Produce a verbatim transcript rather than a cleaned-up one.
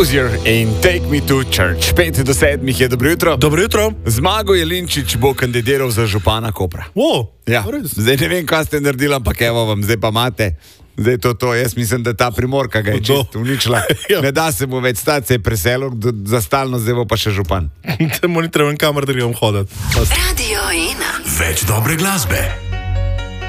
Hozier in Take Me to Church. pet do sedmih je, dobro jutro. Dobro jutro. Zmago Jelinčič bo kandidiral za župana Kopra. O, ja. Zdaj ne vem, kaj ste naredili, ampak evo vam, zdaj pa imate. Zdaj to, to, jaz mislim, da ta Primorka ga je čisto uničila. Ja. Ne da se mu več stati, se je preselil za stalno, zdaj bo pa še župan. Te monitorujem kamer, da grem hoditi. Radio ena. Več dobre glasbe.